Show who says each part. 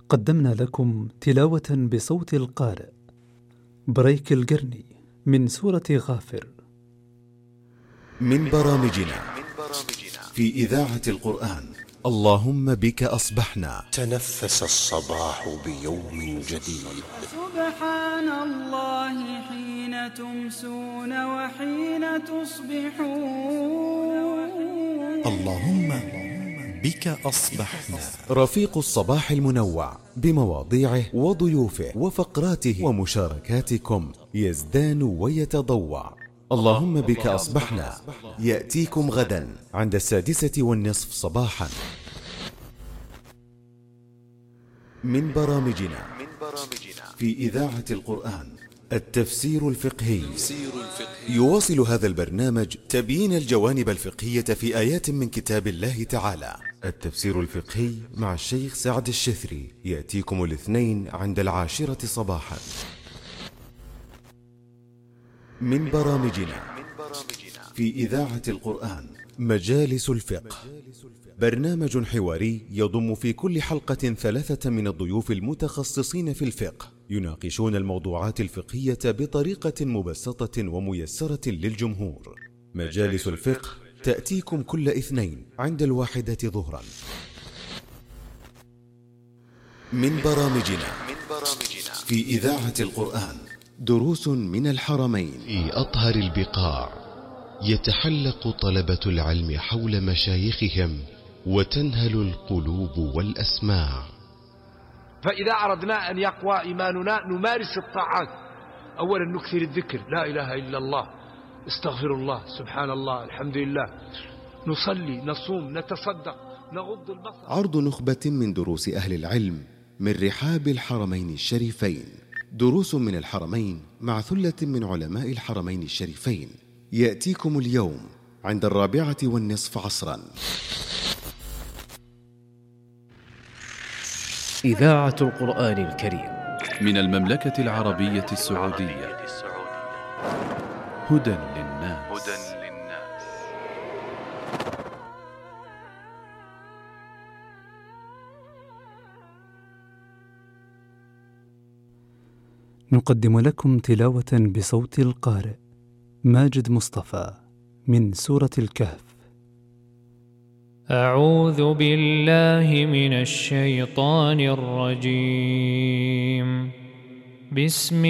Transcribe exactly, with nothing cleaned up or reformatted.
Speaker 1: قدمنا لكم تلاوة بصوت القارئ بريك القرني من سورة غافر
Speaker 2: من برامجنا في إذاعة القرآن. اللهم بك أصبحنا.
Speaker 3: تنفس الصباح بيوم جديد.
Speaker 4: سبحان الله حين تمسون وحين تصبحون.
Speaker 2: اللهم بك أصبحنا. رفيق الصباح المنوع بمواضيعه وضيوفه وفقراته ومشاركاتكم يزدان ويتضوع. اللهم بك أصبحنا يأتيكم غدا عند السادسة والنصف صباحا. من برامجنا في إذاعة القرآن التفسير الفقهي. يواصل هذا البرنامج تبيين الجوانب الفقهية في آيات من كتاب الله تعالى. التفسير الفقهي مع الشيخ سعد الشثري يأتيكم الاثنين عند العاشرة صباحا. من برامجنا في إذاعة القرآن مجالس الفقه، برنامج حواري يضم في كل حلقة ثلاثة من الضيوف المتخصصين في الفقه يناقشون الموضوعات الفقهية بطريقة مبسطة وميسرة للجمهور. مجالس الفقه تأتيكم كل اثنين عند الواحدة ظهرا. من برامجنا في إذاعة القرآن دروس من الحرمين.
Speaker 3: في أطهر البقاع يتحلق طلبة العلم حول مشايخهم وتنهل القلوب والأسماع.
Speaker 5: فإذا أردنا أن يقوى إيماننا نمارس الطاعات. أولا نكثر الذكر، لا إله إلا الله، استغفر الله، سبحان الله، الحمد لله، نصلي، نصوم، نتصدق، نغض البصر.
Speaker 2: عرض نخبة من دروس أهل العلم من رحاب الحرمين الشريفين. دروس من الحرمين مع ثلة من علماء الحرمين الشريفين يأتيكم اليوم عند الرابعة والنصف عصرا.
Speaker 6: إذاعة القرآن الكريم
Speaker 7: من المملكة العربية السعودية. هدى للناس.
Speaker 1: نقدم لكم تلاوة بصوت القارئ ماجد مصطفى من سورة الكهف.
Speaker 8: أعوذ بالله من الشيطان الرجيم. بسم